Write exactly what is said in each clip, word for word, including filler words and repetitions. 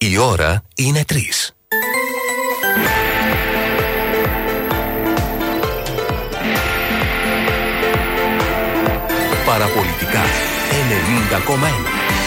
Η ώρα είναι τρεις. Παραπολιτικά ενενήντα κόμμα ένα.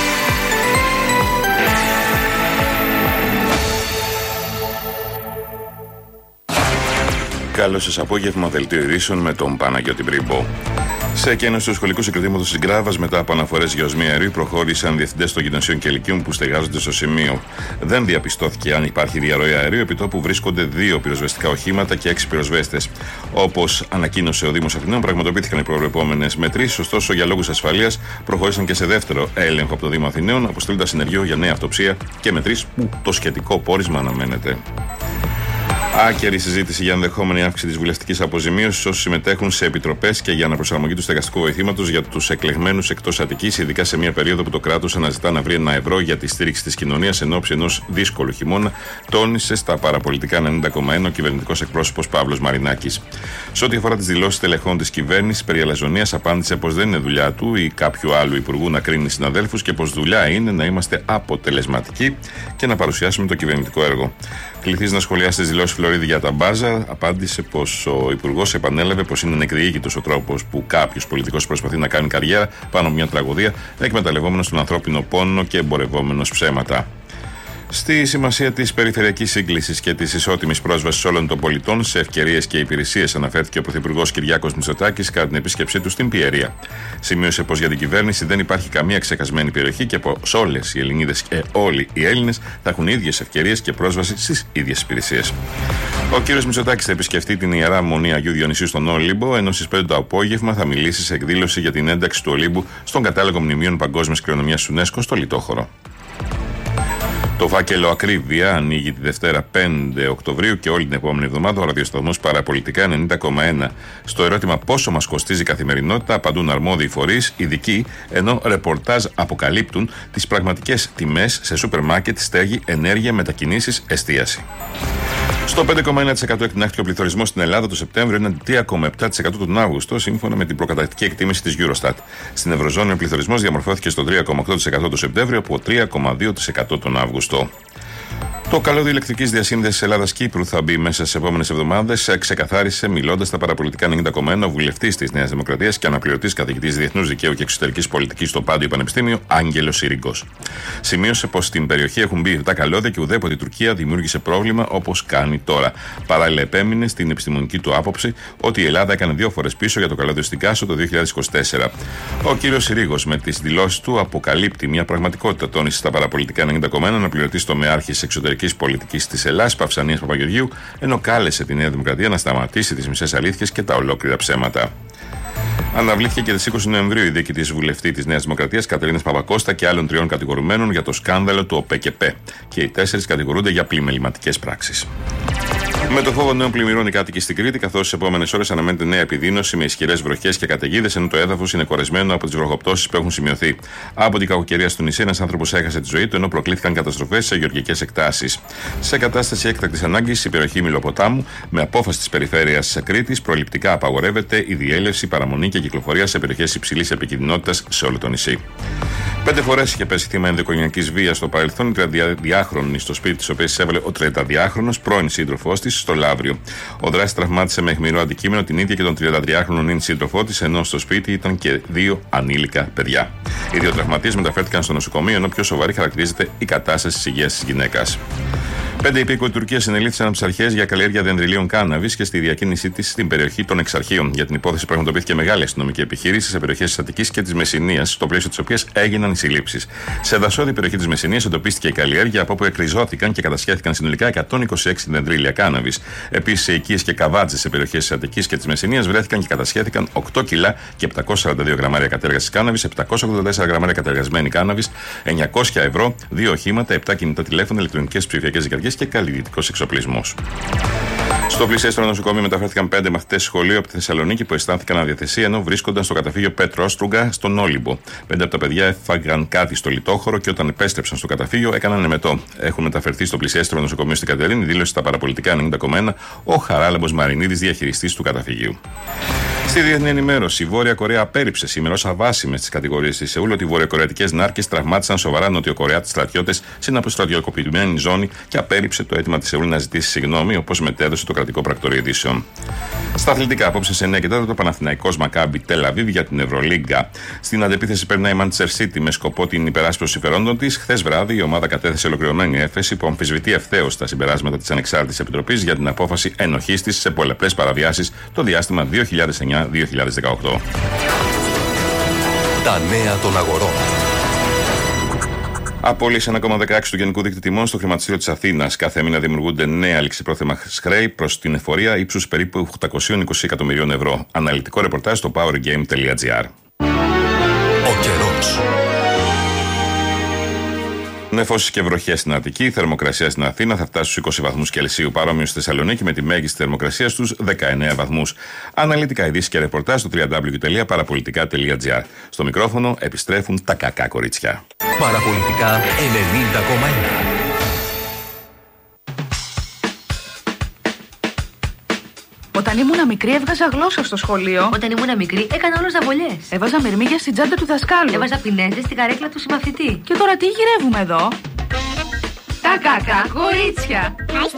Καλό σας απόγευμα, δελτίο ειδήσεων με τον Παναγιώτη Μπρίμπο. Σε εκένωση του σχολικού συγκροτήματος της Γκράβας, μετά από αναφορές για οσμία αερίου, προχώρησαν διευθυντές των γυμνασίων και λυκείων που στεγάζονται στο σημείο. Δεν διαπιστώθηκε αν υπάρχει διαρροή αερίου, επιτόπου βρίσκονται δύο πυροσβεστικά οχήματα και έξι πυροσβέστες. Όπως ανακοίνωσε ο Δήμος Αθηναίων, πραγματοποιήθηκαν οι προβλεπόμενες μετρήσεις, ωστόσο για λόγους ασφαλείας προχώρησαν και σε δεύτερο έλεγχο από το Δήμο Αθηναίων, αποστέλλοντας συνεργείο για νέα αυτοψία και μετρήσεις που το σχετικό πόρισμα αναμένεται. Άκερη συζήτηση για ενδεχόμενη αύξηση της βουλευτικής αποζημίωσης όσοι συμμετέχουν σε επιτροπές και για αναπροσαρμογή του στεγαστικού βοηθήματος για τους εκλεγμένους εκτός Αττικής, ειδικά σε μια περίοδο που το κράτος αναζητά να βρει ένα ευρώ για τη στήριξη της κοινωνίας εν ώψη ενός δύσκολου χειμώνα, τόνισε στα παραπολιτικά ενενήντα κόμμα ένα ο κυβερνητικός εκπρόσωπος Παύλος Μαρινάκης. Σε ό,τι αφορά τις δηλώσεις τελεχών της κυβέρνησης περί αλαζονίας, απάντησε πως δεν είναι δουλειά του ή κάποιου άλλου υπουργού να κρίνει συναδέλφους και πως δουλειά είναι να είμαστε αποτελεσματικοί και να παρουσιάσουμε το κυβερνητικό έργο. Κληθείς να σχολιάσει τις δηλώσεις Φλωρίδη για τα μπάζα, απάντησε πως ο υπουργός επανέλαβε πως είναι νεκριήγητος ο τρόπος που κάποιος πολιτικός προσπαθεί να κάνει καριέρα πάνω από μια τραγωδία, εκμεταλλευόμενος τον ανθρώπινο πόνο και εμπορευόμενος ψέματα. Στη σημασία της περιφερειακής σύγκλησης και της ισότιμης πρόσβασης όλων των πολιτών σε ευκαιρίες και υπηρεσίες αναφέρθηκε ο Πρωθυπουργός Κυριάκος Μητσοτάκης κατά την επίσκεψή του στην Πιερία. Σημείωσε πως για την κυβέρνηση δεν υπάρχει καμία ξεχασμένη περιοχή και πως όλες οι Ελληνίδες και όλοι οι Έλληνες θα έχουν ίδιες ευκαιρίες και πρόσβαση στις ίδιες υπηρεσίες. Ο κ. Μητσοτάκης θα επισκεφτεί την Ιερά Μονή Αγίου Διονυσίου στον Όλυμπο, ενώ στις πέντε το απόγευμα θα μιλήσει σε εκδήλωση για την ένταξη του Ολύμπου στον κατάλογο μνημείων Παγκόσμιας Κληρονομιάς UNESCO στο Λιτόχωρο. Το φάκελο Ακρίβεια ανοίγει τη Δευτέρα πέντε Οκτωβρίου και όλη την επόμενη εβδομάδα ο ραδιοσταθμός Παραπολιτικά ενενήντα κόμμα ένα. Στο ερώτημα πόσο μας κοστίζει η καθημερινότητα, απαντούν αρμόδιοι φορείς, ειδικοί, ενώ ρεπορτάζ αποκαλύπτουν τις πραγματικές τιμές σε σούπερ μάρκετ, στέγη, ενέργεια, μετακινήσεις, εστίαση. Στο πέντε κόμμα ένα τοις εκατό εκτινάχθηκε ο πληθωρισμός στην Ελλάδα το Σεπτέμβριο, είναι τρία κόμμα επτά τοις εκατό τον Αύγουστο, σύμφωνα με την προκαταρκτική εκτίμηση της Eurostat. Στην Ευρωζώνη ο πληθωρισμός διαμορφώθηκε στο τρία κόμμα οκτώ τοις εκατό το Σεπτέμβριο από τρία κόμμα δύο τοις εκατό τον Αύγουστο. Το καλώδιο ηλεκτρικής διασύνδεσης Ελλάδα-Κύπρου θα μπει μέσα στις επόμενες εβδομάδες, ξεκαθάρισε μιλώντας στα παραπολιτικά ενενήντα κόμμα ένα ο βουλευτής της Νέας Δημοκρατίας και αναπληρωτής καθηγητής Διεθνούς Δικαίου και Εξωτερικής Πολιτικής στο Πάντιο Πανεπιστήμιο, Άγγελος Σιριγκός. Σημείωσε πως στην περιοχή έχουν μπει επτά καλώδια και ουδέποτε η Τουρκία δημιούργησε πρόβλημα όπως κάνει τώρα. Παράλληλα, επέμεινε στην επιστημονική του άποψη ότι η Ελλάδα έκανε δύο φορές πίσω για το καλώδιο στην Κάσο το δύο χιλιάδες είκοσι τέσσερα. Ο κ. Σιριγκός με τις δηλώσεις του αποκαλύπτει μια πραγματικότητα, τόνισε στα παραπολιτικά ενενήντα κόμμα ένα αναπληρωτής τομεάρχης εξωτερικής πολιτικής της Ελλάδας, Παυσανίας Παπαγεωργίου, ενώ κάλεσε τη Νέα Δημοκρατία να σταματήσει τις μισές αλήθειες και τα ολόκληρα ψέματα. Αναβλήθηκε και τις είκοσι Νοεμβρίου η δίκη της βουλευτή της Νέας Δημοκρατίας Κατερίνας Παπακώστα και άλλων τριών κατηγορουμένων για το σκάνδαλο του ΟΠΕΚΕΠΕ. Και οι τέσσερις κατηγορούνται για πλημεληματικές πράξεις. Με το φόβο νέων πλημμυρών οι κάτοικοι στην Κρήτη, καθώς στις επόμενες ώρες αναμένεται νέα επιδείνωση με ισχυρές βροχές και καταιγίδες, ενώ το έδαφος είναι κορεσμένο από τις βροχοπτώσεις που έχουν σημειωθεί. Από την κακοκαιρία στο νησί, ένας άνθρωπος έχασε τη ζωή του, ενώ προκλήθηκαν καταστροφές σε γεωργικές εκτάσεις. Σε κατάσταση έκτακτης ανάγκης, η περιοχή Μιλοποτάμου, με απόφαση της περιφέρειας Κρήτης, προληπτικά απαγορεύεται η διέλευση, παραμονή και κυκλοφορία σε περιοχές υψηλής επικινδυνότητας σε όλο το νησί. Πέντε φορές είχε πέσει θύμα ενδοοικογενειακής βίας στο παρελθόν η τριαντάχρονη στο σπίτι της, οποίας έβαλε ο τριαντάχρονος πρώην σύντροφός της στο Λαύριο. Ο δράστης τραυμάτισε με αιχμηρό αντικείμενο την ίδια και τον τριαντατριάχρονο νυν σύντροφό της, ενώ στο σπίτι ήταν και δύο ανήλικα παιδιά. Οι δύο τραυματίες μεταφέρθηκαν στο νοσοκομείο, ενώ πιο σοβαρή χαρακτηρίζεται η κατάσταση της υγείας της γυναίκας. Πέντε υπήκοοι Τουρκίας συνελήφθησαν από τις αρχές για καλλιέργεια δενδριλίων κάναβης και στη διακίνησή της στην περιοχή των Εξαρχείων. Για την υπόθεση πραγματοποιήθηκε μεγάλη αστυνομική επιχείρηση σε περιοχές της Αττικής και της Μεσσηνίας, στο πλαίσιο της οποίας έγιναν οι συλλήψεις. Σε δασόδη περιοχή της Μεσσηνίας εντοπίστηκε η καλλιέργεια, από όπου εκριζώθηκαν και κατασχέθηκαν συνολικά εκατόν είκοσι έξι δενδρίλια κάναβης. Επίσης, σε οικίες και καβάτζες σε περιοχές της Αττικής και της Μεσσηνίας βρέθηκαν και κατασχέθηκαν οκτώ κιλά και επτακόσια σαράντα δύο γραμμάρια κατέργασης κάναβης, επτακόσια ογδόντα τέσσερα γραμμάρια κατεργασμένη κάναβης, εννιακόσια ευρώ, δύο οχήματα, επτά κινητά τηλέφωνα, ηλεκτρονικές ψηφιακές και καλλιτικός εξοπλισμός. Στο πλησιέστερο νοσοκομείο μεταφέρθηκαν πέντε μαθητές σχολείου από τη Θεσσαλονίκη που αισθάνθηκαν αδιαθεσία ενώ βρίσκονταν στο καταφύγιο Πέτρο Όστρογκα στον Όλυμπο. Πέντε από τα παιδιά έφαγαν κάτι στο λιτόχωρο και όταν επέστρεψαν στο καταφύγιο έκαναν εμετό. Έχουν μεταφερθεί στο πλησιέστερο νοσοκομείο στην Κατερίνη, δήλωσε στα παραπολιτικά ενενήντα κόμμα ένα ο Χαράλαμπος Μαρινίδης, διαχειριστής του καταφυγίου. Στη διεθνή ενημέρωση, η Βόρεια Κορέα απέρριψε σήμερα ως αβάσιμες τις κατηγορίες της Σεούλ ότι οι βορειοκορεατικές νάρκες τραυμάτισαν σοβαρά νοτιοκορεάτες στρατιώτες σε μια αποστρατιωτικοποιημένη ζώνη και απέρριψε το αίτημα της Σεούλ να ζητήσει συγγνώμη, όπως μετέδωσε το κρατικό πρακτορείο ειδήσεων. Στα αθλητικά, απόψε σε εννιά και τέταρτο, Παναθηναϊκός Μακάμπι Τελ Αβίβ για την Ευρωλίγκα. Στην αντεπίθεση περνάει η Manchester City με σκοπό την υπεράσπιση των συμφερόντων της. Χθες βράδυ η ομάδα κατέθεσε ολοκληρωμένη έφεση που αμφισβητεί ευθέως τα συμπεράσματα της Ανεξάρτητης Επιτροπής για την απόφαση ενοχής της σε πολλαπλές παραβιάσεις το διάστημα δύο χιλιάδες εννιά με δύο χιλιάδες δεκαοκτώ. Τα νέα των αγορών. Απόλυση ένα κόμμα δεκαέξι του Γενικού Δίκτυου Τιμών στο χρηματιστήριο της Αθήνας. Κάθε μήνα δημιουργούνται νέα ληξιπρόθεσμα χρέη προς την εφορία ύψους περίπου οκτακόσια είκοσι εκατομμυρίων ευρώ. Αναλυτικό ρεπορτάζ στο powergame τελεία gr. Ο καιρός. Νεφώσεις και βροχές στην Αττική. Η θερμοκρασία στην Αθήνα θα φτάσει στους είκοσι βαθμούς Κελσίου, παρόμοιο στη Θεσσαλονίκη με τη μέγιστη θερμοκρασία στους δεκαεννέα βαθμούς. Αναλυτικά ειδήσεις και ρεπορτάζ στο double-u double-u double-u τελεία παραπολιτικά τελεία gr. Στο μικρόφωνο επιστρέφουν τα κακά κορίτσια. Παραπολιτικά ενενήντα κόμμα ένα. Όταν ήμουν μικρή έβγαζα γλώσσα στο σχολείο. Όταν ήμουν μικρή έκανα όλο ζαβολιές. Έβαζα μυρμήγκια στην τσάντα του δασκάλου. Έβαζα πινέζες στην καρέκλα του συμμαθητή. Και τώρα τι γυρεύουμε εδώ? Τα κακά κορίτσια.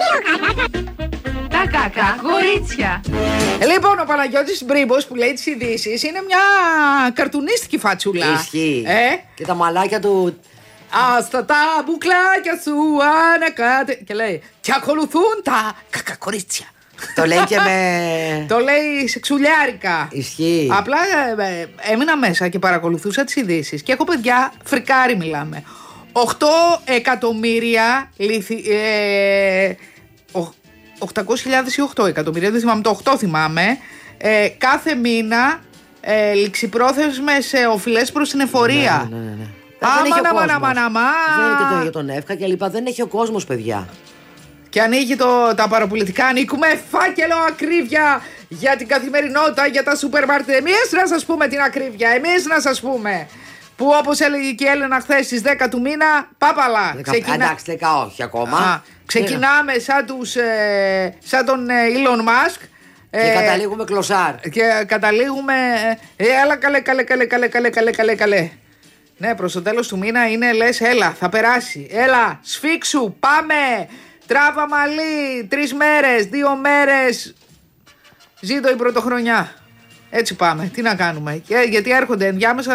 Τα κακά κορίτσια. Λοιπόν, ο Παναγιώτης Μπρίμπος που λέει τις ειδήσεις είναι μια καρτουνίστικη φατσούλα. Ισχύει. Ε? Και τα μαλάκια του. Άστα τα μπουκλάκια σου ανακάτε. Και λέει και ακολουθούν τα κακά κορίτσια. Το λέει και με. Το λέει σεξουλιάρικα. Ισχύει. Απλά ε, ε, έμεινα μέσα και παρακολουθούσα τις ειδήσεις. Και έχω παιδιά, φρικάρι μιλάμε. οκτώ εκατομμύρια λιθι, ε, οκτακόσιες χιλιάδες ή οκτώ εκατομμύρια, δεν θυμάμαι, το οκτώ θυμάμαι. Ε, κάθε μήνα ε, ληξιπρόθεσμες ε, οφειλές προς την εφορία. Ναι, ναι, ναι, ναι. Άμα, άμα, άμα, άμα. Δεν είναι και το για τον Εύκα και λοιπά. Δεν έχει ο κόσμος, παιδιά. Και ανοίγει το, τα παραπολιτικά, ανοίγουμε φάκελο ακρίβεια για την καθημερινότητα, για τα σούπερ μάρκετ. Εμείς να σας πούμε την ακρίβεια, εμείς να σας πούμε. Που όπως έλεγε και η Έλενα χθες στις δέκα του μήνα, πάπαλα. Δεκα... Ξεκινά... Εντάξει, δέκα όχι ακόμα. Α, ξεκινάμε σαν, τους, ε, σαν τον ε, Elon Musk. Και ε, καταλήγουμε κλωσάρ. Και καταλήγουμε, ε, έλα καλέ, καλέ, καλέ, καλέ, καλέ, καλέ, καλέ, καλέ. Ναι, προς το τέλος του μήνα είναι λες, έλα, θα περάσει. Έλα, σφίξου, πάμε. Τράβα μαλλί, τρεις μέρες, δύο μέρες. Ζήτω η πρωτοχρονιά. Έτσι πάμε, τι να κάνουμε. Και, γιατί έρχονται ενδιάμεσα.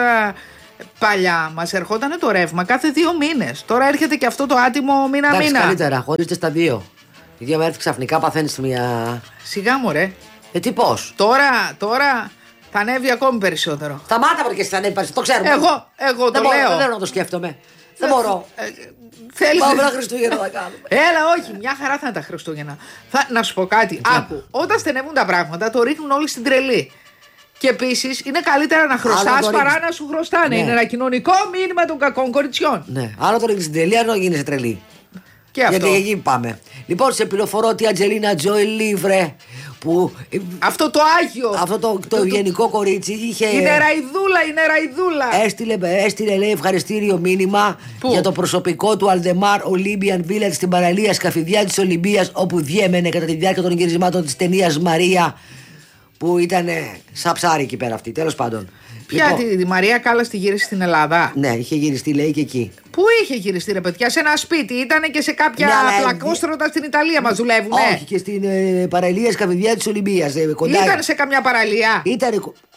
Παλιά μας ερχόταν το ρεύμα κάθε δύο μήνες. Τώρα έρχεται και αυτό το άτιμο μήνα-μήνα. Εντάξει, καλύτερα, χωρίστε στα δύο. Η δύο μέρες ξαφνικά παθαίνεις μια. Σιγά μωρέ. Ε, τι πώς. Τώρα, τώρα θα ανέβει ακόμη περισσότερο. Σταμάτα porque θα ανέβει περισσότερο, το ξέρουμε. Εγώ, εγώ δεν το μπορώ, λέω. Δεν θέλω να το σκέφτομαι. Δεν μπορώ. Ε, θέλεις... Πάμε τα Χριστούγεννα να κάνουμε. Έλα, όχι, μια χαρά θα είναι τα Χριστούγεννα. Θα, να σου πω κάτι. Άκου, όταν στενεύουν τα πράγματα, το ρίχνουν όλοι στην τρελή. Και επίσης είναι καλύτερα να χρωστάς παρά να σου χρωστάνε. Ναι. Είναι ένα κοινωνικό μήνυμα των κακών κοριτσιών. Ναι, άλλο το ρίχνεις στην τρελή, άλλο γίνεσαι τρελή. Και αυτό. Γιατί εκεί πάμε. Λοιπόν, σε πληροφορώ ότι η Αντζελίνα Τζόιλι, βρε. Που... Αυτό το άγιο. Αυτό το, το, το ευγενικό κορίτσι είχε. Είναι ραϊδούλα, είναι ραϊδούλα. Έστειλε, έστειλε λέει, ευχαριστήριο μήνυμα. Πού? Για το προσωπικό του Αλντεμάρ Olympian Village στην παραλία Σκαφιδιά της Ολυμπίας, όπου διέμενε κατά τη διάρκεια των γυρισμάτων της ταινίας Μαρία. Που ήταν σαν ψάρι εκεί πέρα αυτή, τέλος πάντων. Ποια λοιπόν, τη, τη Μαρία Κάλλας τη γύρισε στην Ελλάδα. Ναι, είχε γυριστεί λέει και εκεί. Πού είχε γυριστεί ρε παιδιά, σε ένα σπίτι, ήτανε και σε κάποια ναι, πλακόστρωτα στην Ιταλία μας δουλεύουνε. Όχι, και στην ε, παραλία Σκαφιδιά της Ολυμπίας. Ε, Ήταν σε καμιά παραλία. Ήτανε...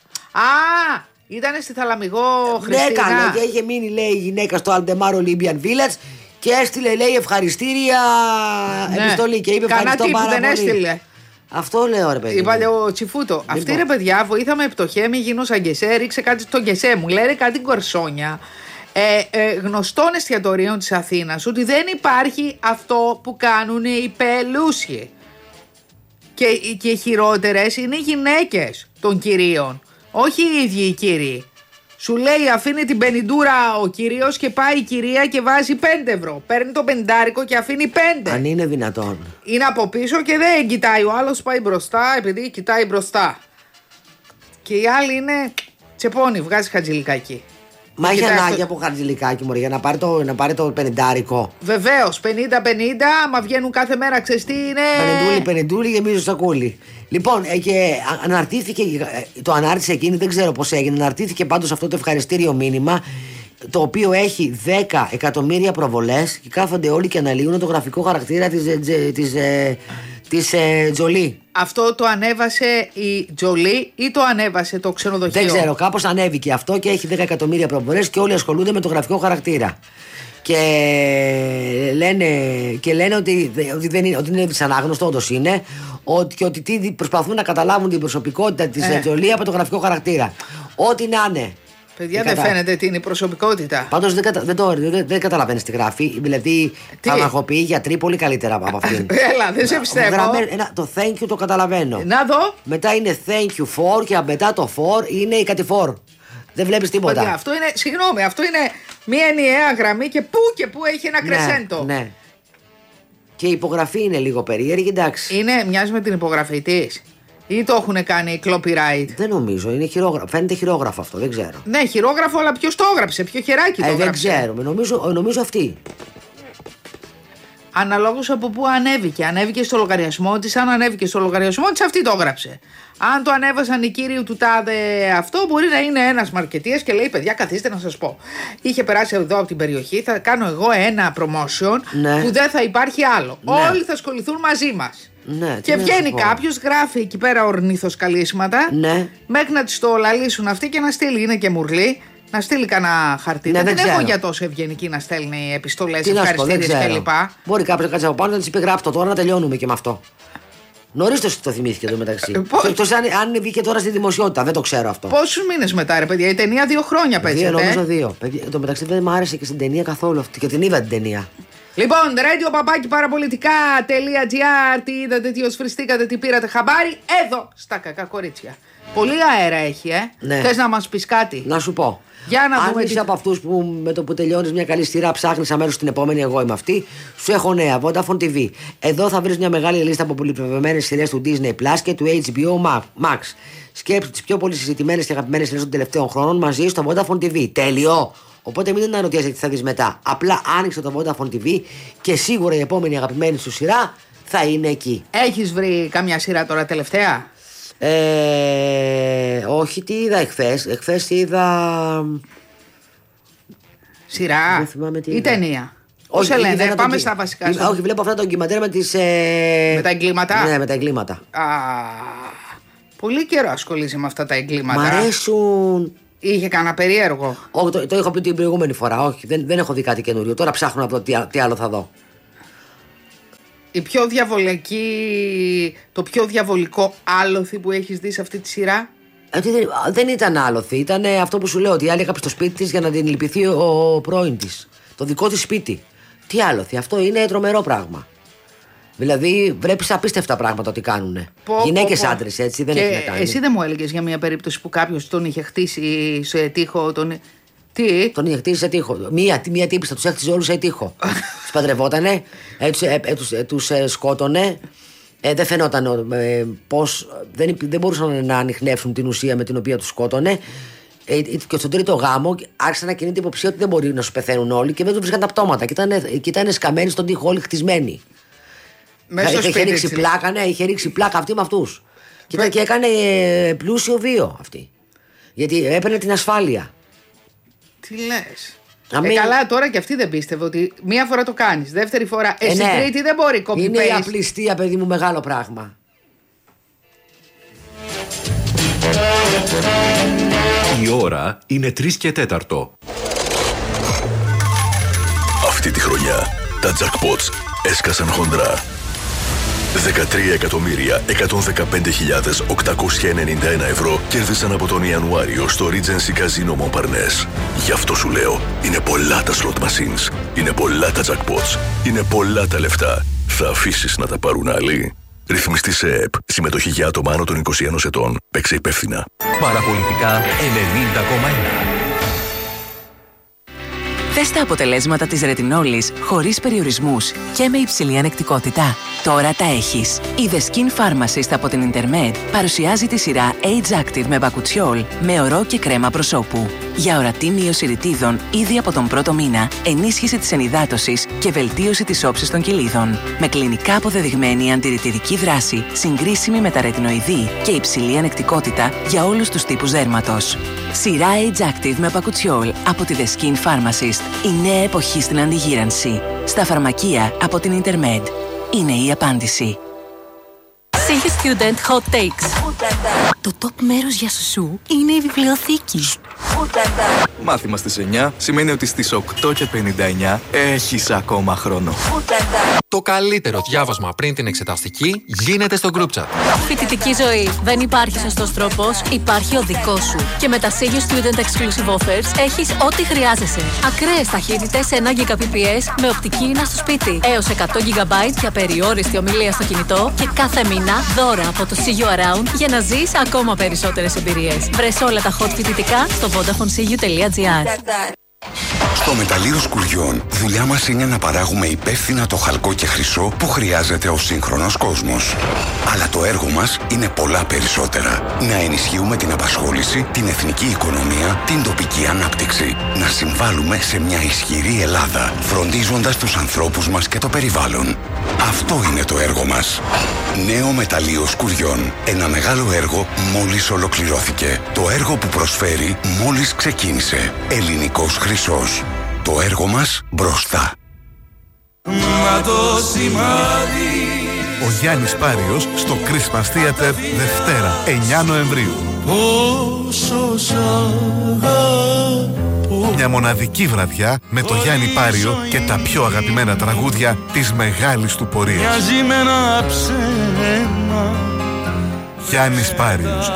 Α, ήτανε στη Θαλαμιγό Χριστίνα. Ναι, καλά, και είχε μείνει λέει η γυναίκα στο Altemar Olympian Village και έστειλε λέει ευχαριστήρια ναι. επιστολή και είπε ευχαριστώ πάρα πολύ. Δεν έστειλε. Αυτό λέω ρε παιδί. Είπα ο Τσιφούτο. Λοιπόν. Αυτή ρε παιδιά βοήθαμε επτοχέ, μη γίνω σαν γκεσέ, ρίξε κάτι στο γκεσέ μου. Λέρε κάτι κορσόνια. Ε, ε, γνωστών εστιατορίων της Αθήνας ότι δεν υπάρχει αυτό που κάνουν οι πελούσιοι. Και, και οι χειρότερες είναι οι γυναίκες των κυρίων. Όχι οι ίδιοι οι κύριοι. Σου λέει αφήνει την πενιντούρα ο κύριος και πάει η κυρία και βάζει πέντε ευρώ. Παίρνει το πενιντάρικο και αφήνει πέντε. Αν είναι δυνατόν. Είναι από πίσω και δεν κοιτάει. Ο άλλος πάει μπροστά επειδή κοιτάει μπροστά. Και η άλλη είναι τσεπώνει, βγάζει χατζηλικάκι. Μα έχει ανάγκη από χαρτζηλικάκι μωρέ για να πάρει το, να πάρει το πενηντάρικο. Βεβαίως, πενήντα πενήντα, άμα βγαίνουν κάθε μέρα, ξέρεις τι είναι. Πενεντούλη, πενεντούλη, γεμίζω σακούλι. Λοιπόν, ε, και αναρτήθηκε, το ανάρτησε εκείνη, δεν ξέρω πώς έγινε. Αναρτήθηκε πάντως αυτό το ευχαριστήριο μήνυμα, το οποίο έχει δέκα εκατομμύρια προβολές και κάθονται όλοι και αναλύουν το γραφικό χαρακτήρα της, της, της, της ε, Τζολί. Αυτό το ανέβασε η Τζολί ή το ανέβασε το ξενοδοχείο? Δεν ξέρω, κάπως ανέβηκε αυτό και έχει δέκα εκατομμύρια προβολές και όλοι ασχολούνται με το γραφικό χαρακτήρα. Και λένε, και λένε ότι, ότι, δεν είναι, ότι είναι δυσανάγνωστο, όντως είναι, ότι, και ότι προσπαθούν να καταλάβουν την προσωπικότητα της ε. Τζολί από το γραφικό χαρακτήρα. Ό,τι να είναι. Παιδιά, δεν κατα... φαίνεται τι είναι η προσωπικότητα. Πάντως δεν, κατα... δεν, δεν, δεν καταλαβαίνεις τι γράφει. Δηλαδή, φαρμακοποιεί γιατροί πολύ καλύτερα από αυτήν. Έλα, δεν σε πιστεύω. Γραμμένο, ένα, το thank you το καταλαβαίνω. Να δω. Μετά είναι thank you for και μετά το for είναι η κατηφόρ. Δεν βλέπεις τίποτα. Παιδιά, αυτό είναι, συγγνώμη, αυτό είναι μία ενιαία γραμμή και πού και πού έχει ένα κρεσέντο. Ναι, ναι. Και η υπογραφή είναι λίγο περίεργη, εντάξει. Είναι, μοιάζει με την υπογραφή της. Ή το έχουν κάνει copyright? Δεν νομίζω, είναι χειρόγραφο. Φαίνεται χειρόγραφο αυτό, δεν ξέρω. Ναι, χειρόγραφο, αλλά ποιος το έγραψε, ποιο χεράκι το ε, έγραψε? Δεν ξέρουμε, νομίζω, νομίζω αυτή. Αναλόγως από πού ανέβηκε. Ανέβηκε στο λογαριασμό της. Αν ανέβηκε στο λογαριασμό της, αυτή το έγραψε. Αν το ανέβασαν οι κύριοι του τάδε αυτό, μπορεί να είναι ένας μαρκετίας και λέει: παιδιά, καθίστε να σας πω. Είχε περάσει εδώ από την περιοχή, θα κάνω εγώ ένα promotion, ναι, που δεν θα υπάρχει άλλο. Ναι. Όλοι θα ασχοληθούν μαζί μας. Ναι, και βγαίνει κάποιος, γράφει εκεί πέρα ορνηθοσκαλίσματα, ναι, μέχρι να τις το λαλήσουν αυτοί και να στείλει. Είναι και μουρλή. Να στείλει κανένα χαρτί. Ναι, δεν έχω για τόσο ευγενική να στέλνει επιστολές, ευχαριστήρες κλπ. Μπορεί κάποιος να κάτσει από πάνω να της πει: γράψτε το τώρα, να τελειώνουμε και με αυτό. Νωρίς το, το θυμήθηκε εδώ μεταξύ. Ε, Εκτός αν, αν βγήκε τώρα στη δημοσιότητα, δεν το ξέρω αυτό. Πόσους μήνες μετά, ρε παιδιά, η ταινία δύο χρόνια παίζεται. Δύο, νομίζω δύο. Παιδιά, το μεταξύ δεν μου άρεσε και στην ταινία καθόλου αυτή. Και την είδα την ταινία. Λοιπόν, radio παπάκι παραπολιτικά.gr. Τι είδατε, τι οσφριστήκατε, τι πήρατε χαμπάρι? Εδώ στα κακά κορίτσια. Πολύ αέρα έχει, ε. Ναι. Θες να μας πεις κάτι? Να σου πω. Για να Αν δούμε. είσαι τι... από αυτούς που με το που τελειώνεις μια καλή σειρά ψάχνεις αμέσως στην επόμενη, εγώ είμαι αυτή, σου έχω νέα. Vodafone τι βι. Εδώ θα βρεις μια μεγάλη λίστα από πολυπλευμένες σειρές του Disney Plus και του έιτς μπι ο Max. Σκέψου τις πιο πολύ συζητημένες και αγαπημένες σειρές των τελευταίων χρόνων μαζί στο Vodafone τι βι. Τέλειο! Οπότε μην αναρωτιέσαι τι θα δεις μετά. Απλά άνοιξε το Vodafone τι βι και σίγουρα η επόμενη αγαπημένη σου σειρά θα είναι εκεί. Έχεις βρει καμιά σειρά τώρα τελευταία? Ε, όχι, τι είδα εχθές. Εχθές είδα. Σειρά Δεν θυμάμαι τι ή είδα. ταινία? Όσο λένε, πάμε το... στα βασικά. Λ... Όχι, βλέπω αυτά τα ντοκιματέρ με τις. Ε... Με τα εγκλήματα. Ναι, με τα εγκλήματα. Α, πολύ καιρό ασχολείσαι με αυτά τα εγκλήματα. Μ' αρέσουν. Είχε κανένα περίεργο? Όχι, το, το είχα πει την προηγούμενη φορά. Όχι, δεν, δεν έχω δει κάτι καινούριο. Τώρα ψάχνω να δω τι, τι άλλο θα δω. Η πιο διαβολική, το πιο διαβολικό άλοθη που έχεις δει σε αυτή τη σειρά? Ε, δεν, δεν ήταν άλοθη. Ήταν αυτό που σου λέω, ότι η άλλη έκαψε στο σπίτι της για να την λυπηθεί ο, ο πρώην της. Το δικό της σπίτι. Τι άλοθη, αυτό είναι τρομερό πράγμα. Δηλαδή βλέπεις απίστευτα πράγματα ότι κάνουνε. Γυναίκες, άντρες, έτσι, δεν και έχει να κάνει. Εσύ δεν μου έλεγες για μια περίπτωση που κάποιος τον είχε χτίσει σε τοίχο, τον... Τι? Τον είχε χτίσει σε τοίχο. Μία, μία τύπιστα τους έχτιζε όλους σε τοίχο. Τους παντρευότανε, ε, τους, ε, ε, τους, ε, τους ε, σκότωνε. Ε, δεν φαινόταν ε, πως δεν, δεν μπορούσαν να ανιχνεύσουν την ουσία με την οποία τους σκότωνε. Ε, και στον τρίτο γάμο άρχισαν να κινείται υποψία ότι δεν μπορεί να σου πεθαίνουν όλοι και δεν του βρίσκαν τα πτώματα. Και ήταν, και ήταν σκαμμένοι στον τοίχο, όλοι χτισμένοι. Μέσα στο είχε, σπίτι, ρίξει πλάκα, ναι, είχε ρίξει πλάκα αυτή με αυτούς. Και, και έκανε ε, πλούσιο βίο αυτή. Γιατί έπαιρνε την ασφάλεια. Τι λες? Αμήν. Ε, καλά, τώρα και αυτή δεν πίστευε ότι μία φορά το κάνεις, δεύτερη φορά. Εσύ ε, ναι. τρίτη δεν μπορεί copy-paste. Είναι η απληστία, παιδί μου, μεγάλο πράγμα. Η ώρα είναι τρεις και τέταρτο. Αυτή τη χρονιά τα jackpots έσκασαν χοντρά. δεκατρία εκατομμύρια εκατόν δεκαπέντε χιλιάδες οκτακόσια ενενήντα ένα ευρώ κέρδισαν από τον Ιανουάριο στο Regency Casino Montparnasse. Γι' αυτό σου λέω, είναι πολλά τα slot machines, είναι πολλά τα jackpots, είναι πολλά τα λεφτά. Θα αφήσεις να τα πάρουν άλλοι? Ρυθμιστή σε ΕΕΠ. Συμμετοχή για άτομα άνω των είκοσι ενός ετών. Παίξε υπεύθυνα. Παραπολιτικά ενενήντα κόμμα ένα. Θες τα αποτελέσματα της ρετινόλης χωρίς περιορισμούς και με υψηλή ανεκτικότητα. Τώρα τα έχεις. Η The Skin Pharmacist από την Intermed παρουσιάζει τη σειρά Age Active με μπακουτσιόλ με ορό και κρέμα προσώπου. Για ορατή μείωση ρητίδων ήδη από τον πρώτο μήνα, ενίσχυση της ενυδάτωσης και βελτίωση της όψης των κυλίδων. Με κλινικά αποδεδειγμένη αντιρρητιδική δράση, συγκρίσιμη με τα ρετινοειδή και υψηλή ανεκτικότητα για όλους τους τύπους δέρματος. Σειρά Age Active με μπακουτσιόλ από τη The Skin Pharmacist. Η νέα εποχή στην αντιγύρανση. Στα φαρμακεία από την Intermed. Είναι η απάντηση. Σίγη Student Hot Takes. Το top μέρος για σουσού είναι η βιβλιοθήκη. Μάθημα στις εννιά σημαίνει ότι στις οκτώ και πενήντα εννιά έχεις ακόμα χρόνο. Το καλύτερο διάβασμα πριν την εξεταστική γίνεται στο group chat. Φοιτητική ζωή. Δεν υπάρχει σωστός τρόπος, υπάρχει ο δικός σου. Και με τα Σίγη Student Exclusive Offers έχεις ό,τι χρειάζεσαι. Ακραίες ταχύτητες ένα γίγαμπιτ περ σέκοντ με οπτική ίνα στο σπίτι. Έως εκατό γίγαμπάιτ για περιόριστη ομιλία στο κινητό και κάθε μήνα δώρα από το See You Around για να ζεις ακόμα περισσότερες εμπειρίες. Βρες όλα τα hot φοιτητικά στο vodafone c u dot g r. Στο μεταλλείο Σκουριών, δουλειά μας είναι να παράγουμε υπεύθυνα το χαλκό και χρυσό που χρειάζεται ο σύγχρονος κόσμος. Αλλά το έργο μας είναι πολλά περισσότερα. Να ενισχύουμε την απασχόληση, την εθνική οικονομία, την τοπική ανάπτυξη. Να συμβάλλουμε σε μια ισχυρή Ελλάδα, φροντίζοντας τους ανθρώπους μας και το περιβάλλον. Αυτό είναι το έργο μας. Νέο μεταλλείο Σκουριών. Ένα μεγάλο έργο μόλις ολοκληρώθηκε. Το έργο που προσφέρει μόλις ξεκίνησε. Ελληνικός χρυσός. Το έργο μας μπροστά. Μα το σημάδι. Ο Γιάννης Πάριος στο Christmas Theater Δευτέρα εννιά Νοεμβρίου. Πόσο σ' αγαπώ. Μια μοναδική βραδιά με το Γιάννη Πάριο και τα πιο αγαπημένα τραγούδια της μεγάλης του πορείας. Μοιάζει με ένα ψέμα. Γιάννης Πάριος.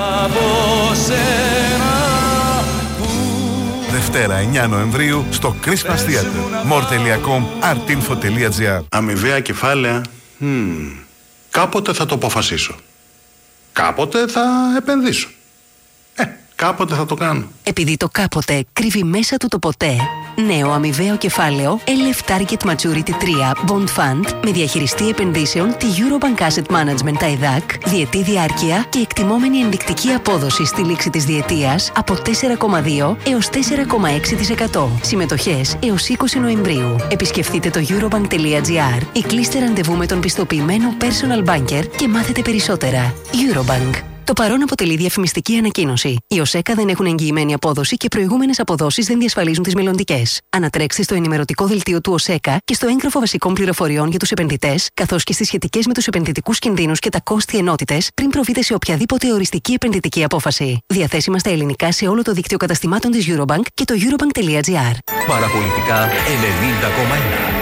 Δευτέρα εννιά Νοεμβρίου στο Christmas Theater. more τελεία com, artinfo τελεία gr. Αμοιβαία κεφάλαια. Hmm. Κάποτε θα το αποφασίσω. Κάποτε θα επενδύσω. Ε, κάποτε θα το κάνω. Επειδή το κάποτε κρύβει μέσα του το ποτέ, νέο αμοιβαίο κεφάλαιο ελ εφ Target Maturity τρία Bond Fund με διαχειριστή επενδύσεων τη Eurobank Asset Management τα ΕΔΑΚ, διετή διάρκεια και εκτιμόμενη ενδεικτική απόδοση στη λήξη της διετίας από τέσσερα κόμμα δύο έως τέσσερα κόμμα έξι τοις εκατό. Συμμετοχές έως είκοσι Νοεμβρίου. Επισκεφτείτε το eurobank τελεία gr ή κλείστε ραντεβού με τον πιστοποιημένο personal banker και μάθετε περισσότερα. Eurobank. Το παρόν αποτελεί διαφημιστική ανακοίνωση. Οι ΟΣΕΚΑ δεν έχουν εγγυημένη απόδοση και προηγούμενες αποδόσεις δεν διασφαλίζουν τις μελλοντικές. Ανατρέξτε στο ενημερωτικό δελτίο του ΟΣΕΚΑ και στο έγγραφο βασικών πληροφοριών για τους επενδυτές, καθώς και στις σχετικές με τους επενδυτικούς κινδύνους και τα κόστη ενότητες, πριν προβείτε σε οποιαδήποτε οριστική επενδυτική απόφαση. Διαθέσιμα στα ελληνικά σε όλο το δίκτυο καταστημάτων της Eurobank και το eurobank τελεία gr. Παραπολιτικά ενενήντα κόμμα ένα.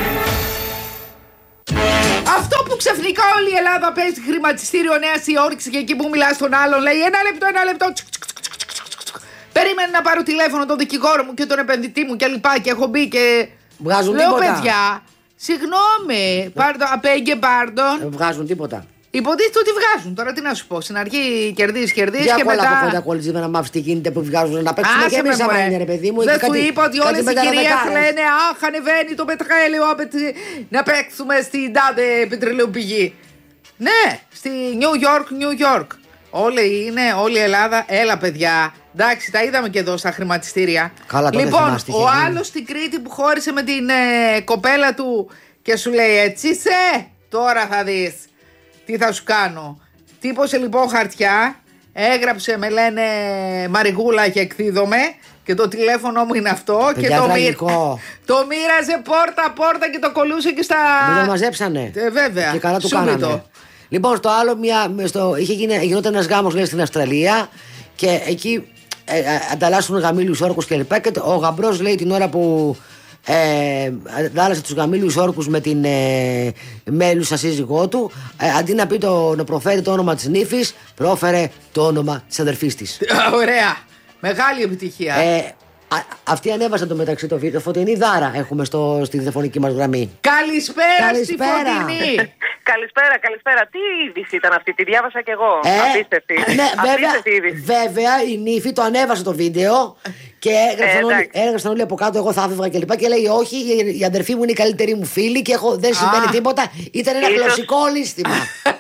Αυτό που ξαφνικά όλη η Ελλάδα παίζει χρηματιστήριο Νέας Υόρκης και εκεί που μιλά στον άλλον λέει ένα λεπτό, ένα λεπτό. Περίμενε να πάρω τηλέφωνο τον δικηγόρο μου και τον επενδυτή μου και λοιπά και έχω μπει και. Βγάζουν λέω τίποτα. παιδιά, συγγνώμη, πάρτον, απέγγε πάρτον. Δεν βγάζουν τίποτα. Υποτίθεται ότι βγάζουν. Τώρα τι να σου πω. Στην αρχή κερδίζει, κερδίζει και μετά. μετά. Για πολλά να μάθει τι γίνεται που βγάζουν να παίξουν και εμείς άμα είναι ρε παιδί μου. Δεν σου είπα ότι όλες οι κυρίες λένε αχ ανεβαίνει το πετρέλαιο να παίξουμε στην τάδε πετρελαιοπηγή. Ναι, στη New York, New York. Όλη είναι, όλη η Ελλάδα. Έλα παιδιά. Εντάξει, τα είδαμε και εδώ στα χρηματιστήρια. Καλά, λοιπόν, ο άλλος στην Κρήτη που χώρισε με την ε, κοπέλα του και σου λέει έτσι είσαι, τώρα θα δεις τι θα σου κάνω. Τύπωσε λοιπόν χαρτιά, έγραψε με λένε Μαριγούλα και εκδίδομαι και το τηλέφωνο μου είναι αυτό. Παιδιά, και το, μοίρ... το μοίραζε πόρτα πόρτα και το κολούσε και στα. Δεν το μαζέψανε. Ε, βέβαια. Και καλά του κάνανε. Λοιπόν, στο άλλο, μια, στο, είχε γίνει, γινόταν ένας γάμος λέει στην Αυστραλία και εκεί ε, ανταλλάσσουν γαμήλιους όρκους και λοιπά. Και ο γαμπρός λέει την ώρα που ε, αντάλλασε τους γαμήλιους όρκους με την ε, μέλουσα σύζυγό του, ε, αντί να, πει το, να προφέρει το όνομα της νύφης, πρόφερε το όνομα της αδερφής της. Ωραία. Μεγάλη επιτυχία. Ε, Α, αυτοί ανέβασαν το μεταξύ το βίντεο. Φωτεινή Δάρα έχουμε στο, στη τηλεφωνική μας γραμμή. Καλησπέρα, καλησπέρα. Στη Φωτεινή. Καλησπέρα, καλησπέρα. Τι είδηση ήταν αυτή, τη διάβασα κι εγώ. Ε, Απίστευτη. Ναι, Απίστευτη βέβαια, βέβαια η νύφη το ανέβασε το βίντεο Και έγραψαν, ε, όλοι, έγραψαν όλοι από κάτω, εγώ θα άφευγα κλπ. Και, και λέει, όχι, η αδερφή μου είναι η καλύτερη μου φίλη και έχω, δεν συμβαίνει ah. τίποτα. Ήταν ένα Ίσως... γλωσσικό λύστημα.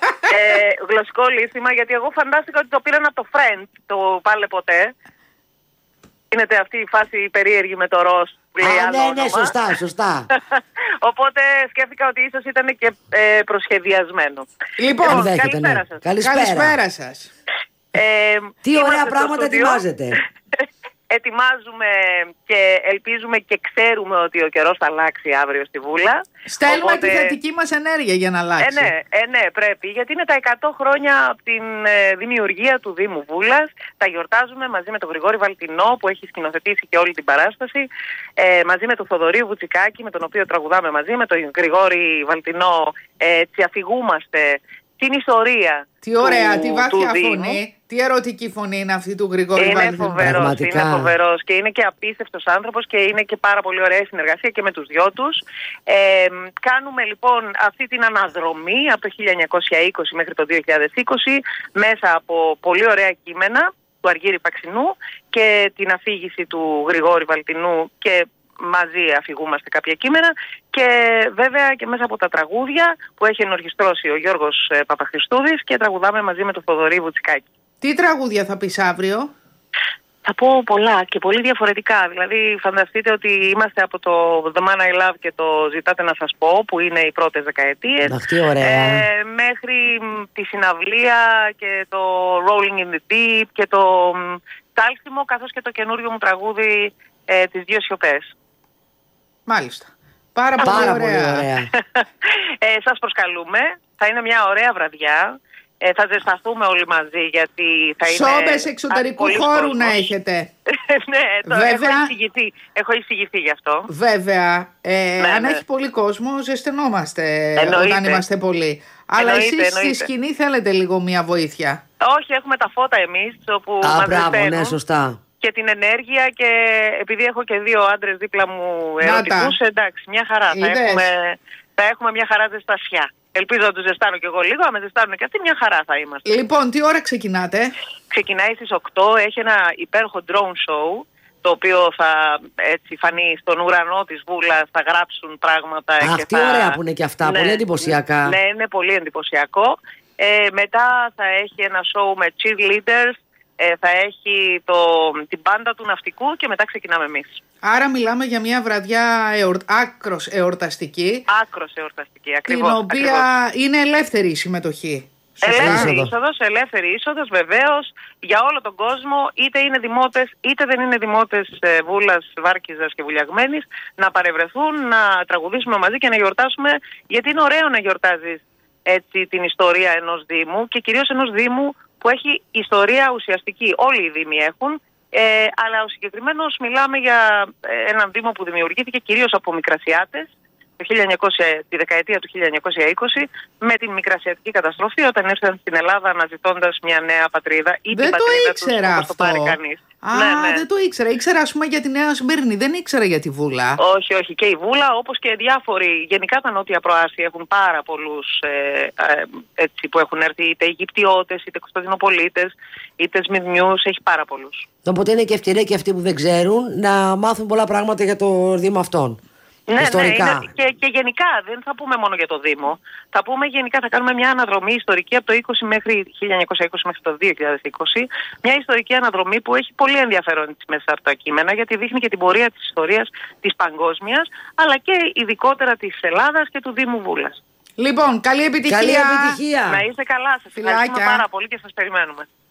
ε, γλωσσικό λύστημα, γιατί εγώ φαντάστηκα ότι το πήραν από το Friend, το Πάλε Ποτέ. Είναι αυτή η φάση περίεργη με το ροζ που λέει Α, άλλο ναι, όνομα. ναι, σωστά, σωστά. Οπότε σκέφτηκα ότι ίσως ήταν και ε, προσχεδιασμένο. Λοιπόν, καλησπέρα σας. Καλησπέρα, καλησπέρα σας. Ε, Τι ωραία πράγματα ετοιμάζετε. Ετοιμάζουμε και ελπίζουμε και ξέρουμε ότι ο καιρός θα αλλάξει αύριο στη Βούλα. Στέλνουμε Οπότε... τη θετική μας ενέργεια για να αλλάξει. Ε, ναι, ε, ναι, πρέπει. Γιατί είναι τα εκατό χρόνια από την ε, δημιουργία του Δήμου Βούλας. Τα γιορτάζουμε μαζί με τον Γρηγόρη Βαλτινό που έχει σκηνοθετήσει και όλη την παράσταση. Ε, μαζί με τον Θοδωρή Βουτσικάκη με τον οποίο τραγουδάμε μαζί. Με τον Γρηγόρη Βαλτινό ε, έτσι αφηγούμαστε την ιστορία. Τι ωραία, του, τι βάθια φωνή, τι ερωτική φωνή είναι αυτή του Γρηγόρη Βαλτινού. Είναι φοβερός, είναι φοβερός και είναι και απίστευτος άνθρωπος και είναι και πάρα πολύ ωραία συνεργασία και με τους δυο τους. Ε, κάνουμε λοιπόν αυτή την αναδρομή από το χίλια εννιακόσια είκοσι μέχρι το δύο χιλιάδες είκοσι μέσα από πολύ ωραία κείμενα του Αργύρη Παξινού και την αφήγηση του Γρηγόρη Βαλτινού και μαζί αφηγούμαστε κάποια κείμενα και βέβαια και μέσα από τα τραγούδια που έχει ενορχιστρώσει ο Γιώργος ε, Παπαχριστούδης και τραγουδάμε μαζί με τον Θοδωρή Βουτσικάκη. Τι τραγούδια θα πεις αύριο? Θα πω πολλά και πολύ διαφορετικά. Δηλαδή φανταστείτε ότι είμαστε από το The Man I Love και το Ζητάτε να σας πω που είναι οι πρώτες δεκαετίες ε, μέχρι τη συναυλία και το Rolling in the Deep και το Τάλστιμο καθώς και το καινούριο μου τραγούδι ε, τις δύο σιωπές. Μάλιστα. Πάρα, Πάρα πολύ ωραία. Πολύ ωραία. ε, σας προσκαλούμε. Θα είναι μια ωραία βραδιά. Ε, θα ζεσταθούμε όλοι μαζί γιατί θα είναι... Σόμπες εξωτερικού χώρου να έχετε. ναι, το Βέβαια, έχω εισηγηθεί. Έχω εισηγηθεί γι' αυτό. Βέβαια, ε, ναι, αν ναι. έχει πολύ κόσμο ζεσθενόμαστε εννοείται. Όταν είμαστε πολλοί. Αλλά εννοείται, εσείς εννοείται. στη σκηνή θέλετε λίγο μια βοήθεια. Όχι, έχουμε τα φώτα εμείς όπου Α, μας μπράβο, ζεσταίνουν. ναι, σωστά. Και την ενέργεια και επειδή έχω και δύο άντρες δίπλα μου ερωτικούς, εντάξει, μια χαρά. Θα έχουμε, θα έχουμε μια χαρά ζεστασιά. Ελπίζω να τους ζεστάνω κι εγώ λίγο, αν με ζεστάνουν και αυτοί, μια χαρά θα είμαστε. Λοιπόν, τι ώρα ξεκινάτε? Ξεκινάει στις οκτώ, έχει ένα υπέροχο drone show, το οποίο θα έτσι φανεί στον ουρανό της Βούλας, θα γράψουν πράγματα. Αχ, και τι θα... ωραία που είναι και αυτά, ναι, πολύ εντυπωσιακά. Ναι, είναι πολύ εντυπωσιακό. Ε, μετά θα έχει ένα show με cheerleaders, ε, θα έχει το, την μπάντα του ναυτικού και μετά ξεκινάμε εμείς. Άρα μιλάμε για μια βραδιά εορ... άκρος εορταστική. Άκρος εορταστική, ακριβώς. Την οποία ακριβώς. είναι ελεύθερη η συμμετοχή. Ελεύθερη είσοδος, ελεύθερη είσοδος βεβαίως για όλο τον κόσμο, είτε είναι δημότες είτε δεν είναι δημότες ε, Βούλας, Βάρκιζας και Βουλιαγμένης, να παρευρεθούν, να τραγουδήσουμε μαζί και να γιορτάσουμε, γιατί είναι ωραίο να γιορτάζεις έτσι την ιστορία ενός Δήμου και κυρίως ενός Δήμου που έχει ιστορία ουσιαστική. Όλοι οι Δήμοι έχουν. Ε, αλλά ο συγκεκριμένος μιλάμε για ε, έναν Δήμο που δημιουργήθηκε κυρίως από Μικρασιάτες το χίλια εννιακόσια, τη δεκαετία του χίλια εννιακόσια είκοσι με την Μικρασιατική καταστροφή όταν ήρθαν στην Ελλάδα αναζητώντας μια νέα πατρίδα ή δεν την το πατρίδα ήξερα τους, αυτό. το πάρει κανείς. Α, ναι, ναι. δεν το ήξερα. Ήξερα ας πούμε για τη Νέα Σμύρνη, δεν ήξερα για τη Βούλα. Όχι, όχι. Και η Βούλα όπως και διάφοροι, γενικά τα νότια προάστια έχουν πάρα πολλούς ε, ε, έτσι, που έχουν έρθει είτε Αιγυπτιώτες, είτε Κωνσταντινοπολίτες, είτε Σμυρνιούς, έχει πάρα πολλούς. Οπότε είναι και ευκαιρία και αυτοί που δεν ξέρουν να μάθουν πολλά πράγματα για το Δήμο αυτόν. Ναι, ιστορικά. ναι, είναι, και, και γενικά δεν θα πούμε μόνο για το Δήμο. Θα πούμε γενικά, θα κάνουμε μια αναδρομή ιστορική από το είκοσι μέχρι χίλια εννιακόσια είκοσι μέχρι το δύο χιλιάδες είκοσι. Μια ιστορική αναδρομή που έχει πολύ ενδιαφέρον μέσα από τα κείμενα, γιατί δείχνει και την πορεία της ιστορίας της παγκόσμιας, αλλά και ειδικότερα της Ελλάδας και του Δήμου Βούλας. Λοιπόν, καλή επιτυχία. Καλή επιτυχία. Να είστε καλά, σας ευχαριστούμε πάρα πολύ και σας περιμένουμε.